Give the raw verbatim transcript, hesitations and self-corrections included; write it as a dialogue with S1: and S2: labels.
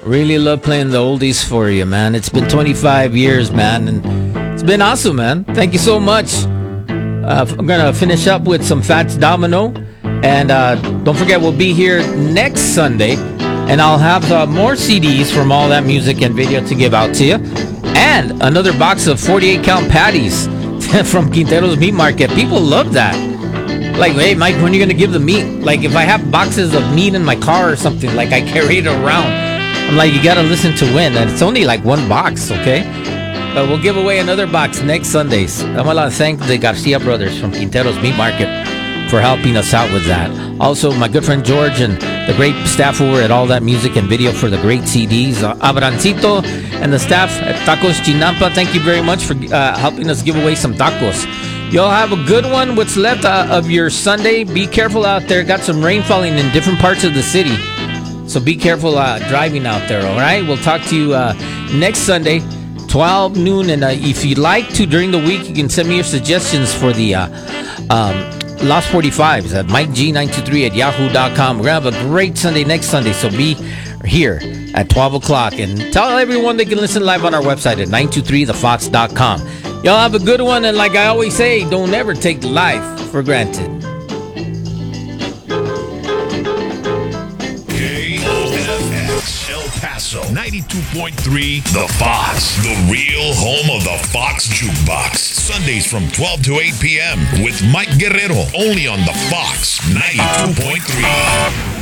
S1: Really love playing the oldies for you, man. It's been twenty-five years, man, and it's been awesome, man. Thank you so much. Uh, I'm gonna finish up with some Fats Domino, and uh, don't forget we'll be here next Sunday, and I'll have uh, more C Ds from all that music and video to give out to you, and another box of forty-eight count patties from Quintero's Meat Market. People love that. Like, hey, Mike, when are you gonna give the meat? Like, if I have boxes of meat in my car or something, like I carry it around, I'm like, you gotta listen to win, and it's only like one box, okay? But we'll give away another box next Sundays. I want to thank the Garcia brothers from Quintero's Meat Market for helping us out with that. Also, my good friend George and the great staff who were at All That Music and Video for the great C Ds. Uh, Abrancito and the staff at Tacos Chinampa, thank you very much for uh, helping us give away some tacos. Y'all have a good one. What's left uh, of your Sunday. Be careful out there. Got some rain falling in different parts of the city. So be careful uh, driving out there, all right? We'll talk to you uh, next Sunday, twelve noon. And uh, if you'd like to, during the week, you can send me your suggestions for the uh, um, Lost forty-fives at Mike G nine two three at yahoo dot com. We're going to have a great Sunday next Sunday, so be here at twelve o'clock. And tell everyone they can listen live on our website at nine two three the fox dot com. Y'all have a good one, and like I always say, don't ever take life for granted.
S2: K O F X El Paso ninety-two point three The Fox, the real home of the Fox Jukebox. Sundays from twelve to eight p.m. with Mike Guerrero, only on the Fox ninety-two point three.